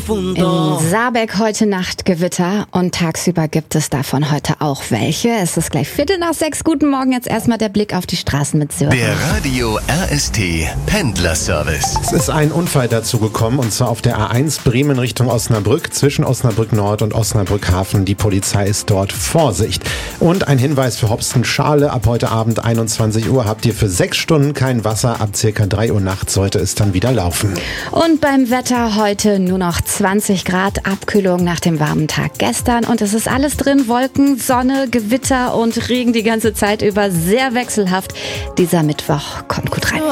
In Saarbeck heute Nacht Gewitter und tagsüber gibt es davon heute auch welche. Es ist gleich 5:45. Guten Morgen, jetzt erstmal der Blick auf die Straßen mit Sören. Der Radio RST Pendlerservice. Es ist ein Unfall dazu gekommen, und zwar auf der A1 Bremen Richtung Osnabrück, zwischen Osnabrück Nord und Osnabrück Hafen. Die Polizei ist dort. Vorsicht. Und ein Hinweis für Hopsten-Schale: ab heute Abend 21 Uhr habt ihr für 6 Stunden kein Wasser. Ab circa 3 Uhr nachts sollte es dann wieder laufen. Und beim Wetter heute nur noch 20 Grad, Abkühlung nach dem warmen Tag gestern. Und es ist alles drin: Wolken, Sonne, Gewitter und Regen die ganze Zeit über. Sehr wechselhaft. Dieser Mittwoch kommt gut rein.